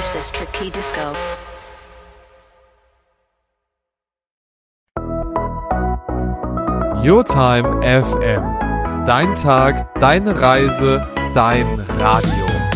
This is Tricky Disco. Your Time FM. Dein Tag, deine Reise, dein Radio.